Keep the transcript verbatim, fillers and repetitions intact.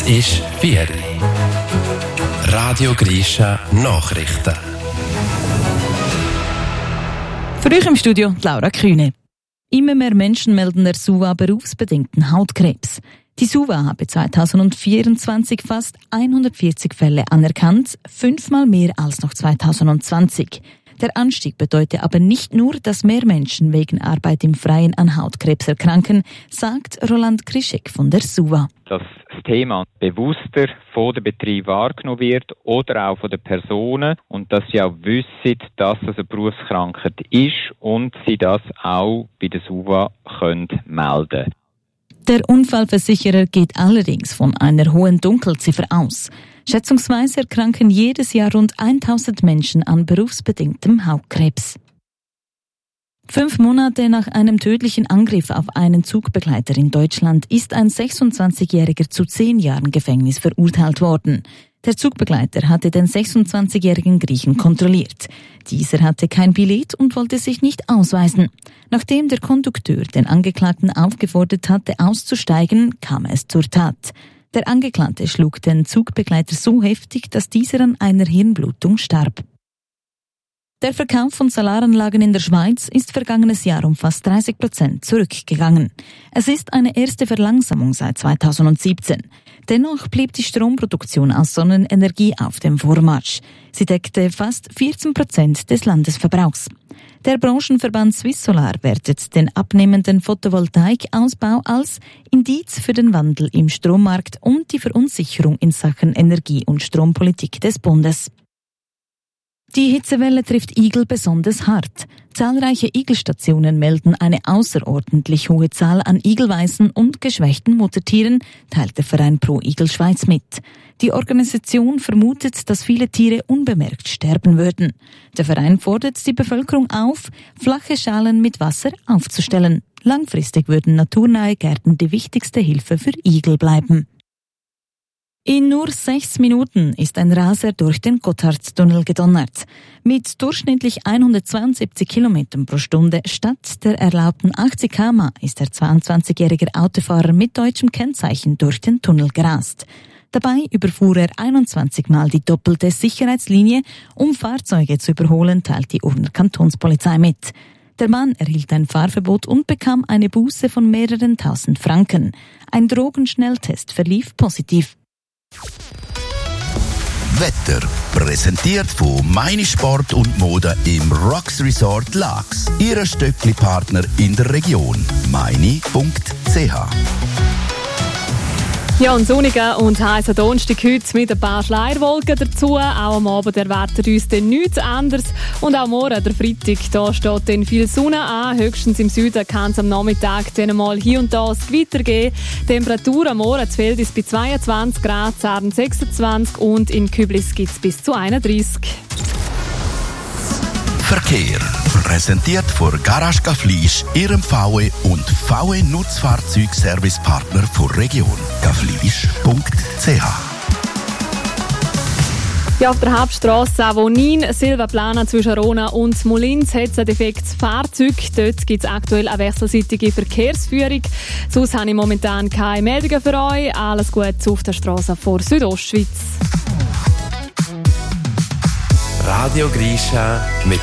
ist vier Uhr. Radio Grisha Nachrichten. Für euch im Studio Laura Kühne. Immer mehr Menschen melden der S U V A berufsbedingten Hautkrebs. Die S U V A habe zweitausendvierundzwanzig fast hundertvierzig Fälle anerkannt, fünfmal mehr als noch zweitausendzwanzig. Der Anstieg bedeutet aber nicht nur, dass mehr Menschen wegen Arbeit im Freien an Hautkrebs erkranken, sagt Roland Krischek von der S U V A. Dass das Thema bewusster von den Betrieben wahrgenommen wird oder auch von den Personen und dass sie auch wissen, dass es eine Berufskrankheit ist und sie das auch bei der S U V A können melden. Der Unfallversicherer geht allerdings von einer hohen Dunkelziffer aus. Schätzungsweise erkranken jedes Jahr rund tausend Menschen an berufsbedingtem Hautkrebs. Fünf Monate nach einem tödlichen Angriff auf einen Zugbegleiter in Deutschland ist ein sechsundzwanzigjähriger zu zehn Jahren Gefängnis verurteilt worden. Der Zugbegleiter hatte den sechsundzwanzigjährigen Griechen kontrolliert. Dieser hatte kein Billett und wollte sich nicht ausweisen. Nachdem der Kondukteur den Angeklagten aufgefordert hatte, auszusteigen, kam es zur Tat. Der Angeklagte schlug den Zugbegleiter so heftig, dass dieser an einer Hirnblutung starb. Der Verkauf von Solaranlagen in der Schweiz ist vergangenes Jahr um fast dreißig Prozent zurückgegangen. Es ist eine erste Verlangsamung seit zweitausendsiebzehn. Dennoch blieb die Stromproduktion aus Sonnenenergie auf dem Vormarsch. Sie deckte fast vierzehn Prozent des Landesverbrauchs. Der Branchenverband Swiss Solar wertet den abnehmenden Photovoltaikausbau als Indiz für den Wandel im Strommarkt und die Verunsicherung in Sachen Energie- und Strompolitik des Bundes. Die Hitzewelle trifft Igel besonders hart. Zahlreiche Igelstationen melden eine außerordentlich hohe Zahl an igelweißen und geschwächten Muttertieren, teilt der Verein Pro Igel Schweiz mit. Die Organisation vermutet, dass viele Tiere unbemerkt sterben würden. Der Verein fordert die Bevölkerung auf, flache Schalen mit Wasser aufzustellen. Langfristig würden naturnahe Gärten die wichtigste Hilfe für Igel bleiben. In nur sechs Minuten ist ein Raser durch den Gotthardtunnel gedonnert. Mit durchschnittlich hundertzweiundsiebzig Kilometern pro Stunde statt der erlaubten achtzig Kilometer pro Stunde ist der zweiundzwanzigjährige Autofahrer mit deutschem Kennzeichen durch den Tunnel gerast. Dabei überfuhr er einundzwanzig Mal die doppelte Sicherheitslinie, um Fahrzeuge zu überholen, teilt die Urner Kantonspolizei mit. Der Mann erhielt ein Fahrverbot und bekam eine Buße von mehreren tausend Franken. Ein Drogenschnelltest verlief positiv. Wetter präsentiert von Meine Sport und Mode im Rocks Resort Laax. Ihr Stöckli-Partner in der Region. meine punkt c h. Ja, ein sonniger und heißer Donnerstag heute mit ein paar Schleierwolken dazu. Auch am Abend erwartet uns dann nichts anderes. Und auch morgen, der Freitag, da steht dann viel Sonne an. Höchstens im Süden kann es am Nachmittag dann mal hier und da ein Gewitter geben. Temperatur am Morgen zu Feld ist bei zweiundzwanzig Grad, Zaren sechsundzwanzig und in Küblis gibt es bis zu einunddreißig. Verkehr. Präsentiert von Garage Gaflisch, Ihrem V W und V W Nutzfahrzeugservicepartner der Region. gaflisch punkt c h. Ja, auf der Hauptstrasse Avonin, Silvaplana zwischen Rona und Molins hat es ein defektes Fahrzeug. Dort gibt es aktuell eine wechselseitige Verkehrsführung. Sonst habe ich momentan keine Meldungen für euch. Alles Gute auf der Straße vor Südostschweiz. Radio Grisha mit